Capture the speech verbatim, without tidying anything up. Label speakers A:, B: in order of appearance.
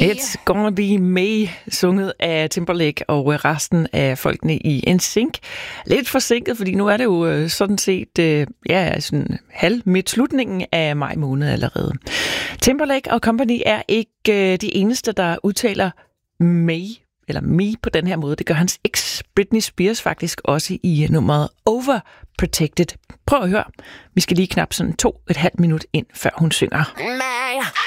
A: It's Gonna Be Me, sunget af Timberlake og resten af folkene i N Sync. Lidt forsinket, fordi nu er det jo sådan set ja, sådan halv midt slutningen af maj måned allerede. Timberlake og Company er ikke de eneste, der udtaler May eller Me på den her måde. Det gør hans eks Britney Spears faktisk også i nummeret Overprotected. Prøv at høre. Vi skal lige knap sådan to et halvt minut ind, før hun synger.